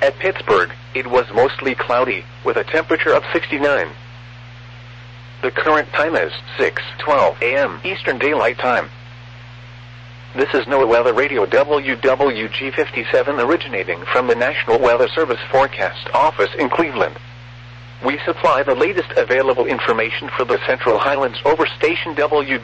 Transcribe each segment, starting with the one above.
At Pittsburgh, it was mostly cloudy, with a temperature of 69. The current time is 6:12 a.m. Eastern Daylight Time. This is NOAA Weather Radio WWG57 originating from the National Weather Service Forecast Office in Cleveland. We supply the latest available information for the Central Highlands over station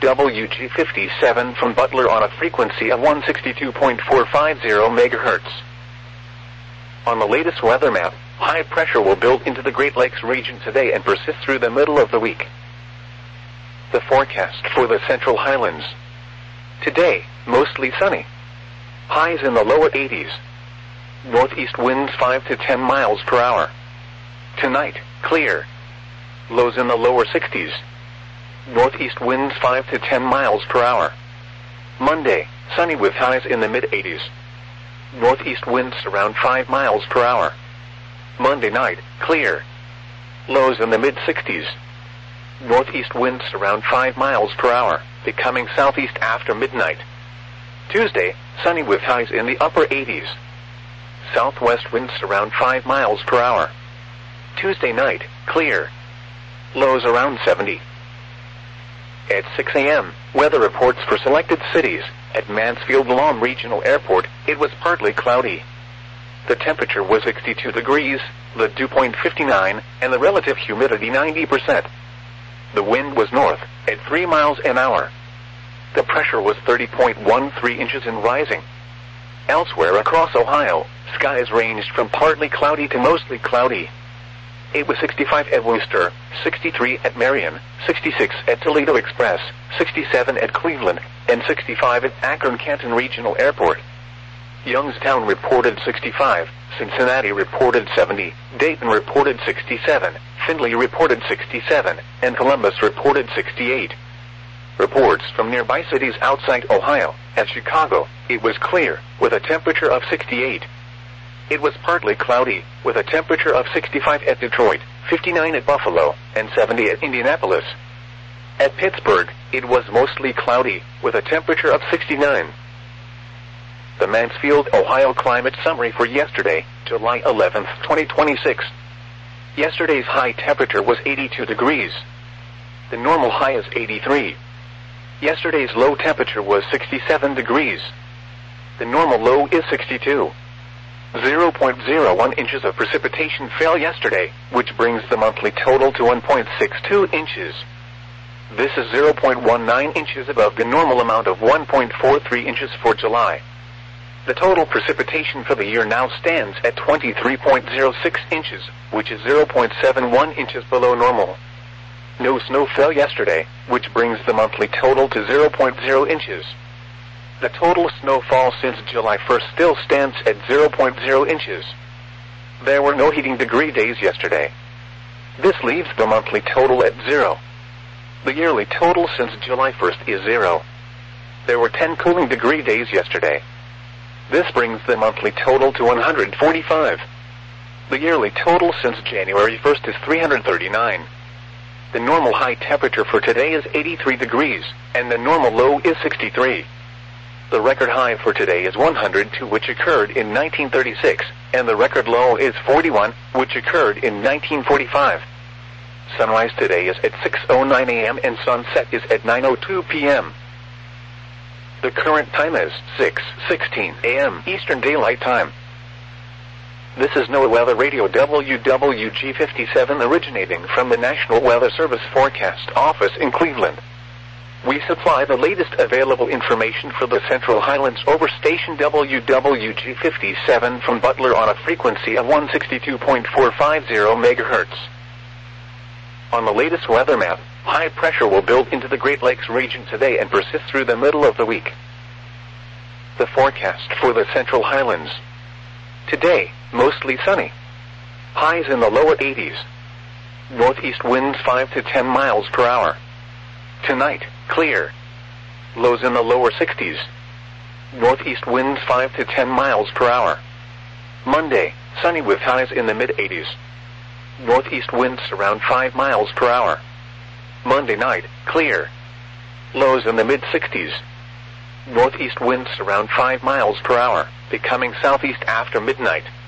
WWG57 from Butler on a frequency of 162.450 MHz. On the latest weather map, high pressure will build into the Great Lakes region today and persist through the middle of the week. The forecast for the Central Highlands. Today, mostly sunny. Highs in the lower 80s. Northeast winds 5 to 10 miles per hour. Tonight, clear. Lows in the lower 60s. Northeast winds 5 to 10 miles per hour. Monday, sunny with highs in the mid-80s. Northeast winds around 5 miles per hour. Monday night, clear. Lows in the mid-60s. Northeast winds around 5 miles per hour, becoming southeast after midnight. Tuesday, sunny with highs in the upper 80s. Southwest winds around 5 miles per hour. Tuesday night, clear. Lows around 70. At 6 a.m., weather reports for selected cities. At Mansfield-Lamb Regional Airport, it was partly cloudy. The temperature was 62 degrees, the dew point 59, and the relative humidity 90%. The wind was north, at 3 miles an hour. The pressure was 30.13 inches and rising. Elsewhere across Ohio, skies ranged from partly cloudy to mostly cloudy. It was 65 at Wooster, 63 at Marion, 66 at Toledo Express, 67 at Cleveland, and 65 at Akron-Canton Regional Airport. Youngstown reported 65, Cincinnati reported 70, Dayton reported 67, Findlay reported 67, and Columbus reported 68. Reports from nearby cities outside Ohio. At Chicago, it was clear, with a temperature of 68. It was partly cloudy, with a temperature of 65 at Detroit, 59 at Buffalo, and 70 at Indianapolis. At Pittsburgh, it was mostly cloudy, with a temperature of 69. The Mansfield, Ohio climate summary for yesterday, July 11, 2026. Yesterday's high temperature was 82 degrees. The normal high is 83. Yesterday's low temperature was 67 degrees. The normal low is 62. 0.01 inches of precipitation fell yesterday, which brings the monthly total to 1.62 inches. This is 0.19 inches above the normal amount of 1.43 inches for July. The total precipitation for the year now stands at 23.06 inches, which is 0.71 inches below normal. No snow fell yesterday, which brings the monthly total to 0.0 inches. The total snowfall since July 1st still stands at 0.0 inches. There were no heating degree days yesterday. This leaves the monthly total at 0. The yearly total since July 1st is 0. There were 10 cooling degree days yesterday. This brings the monthly total to 145. The yearly total since January 1st is 339. The normal high temperature for today is 83 degrees, and the normal low is 63. The record high for today is 102, which occurred in 1936, and the record low is 41, which occurred in 1945. Sunrise today is at 6:09 a.m. and sunset is at 9:02 p.m. The current time is 6:16 a.m. Eastern Daylight Time. This is NOAA Weather Radio WWG57 originating from the National Weather Service Forecast Office in Cleveland. We supply the latest available information for the Central Highlands over station WWG57 from Butler on a frequency of 162.450 MHz. On the latest weather map, high pressure will build into the Great Lakes region today and persist through the middle of the week. The forecast for the Central Highlands. Today, mostly sunny. Highs in the lower 80s. Northeast winds 5 to 10 miles per hour. Tonight, clear. Lows in the lower 60s. Northeast winds 5 to 10 miles per hour. Monday, sunny with highs in the mid-80s. Northeast winds around 5 miles per hour. Monday night, clear. Lows in the mid-60s. Northeast winds around 5 miles per hour, becoming southeast after midnight.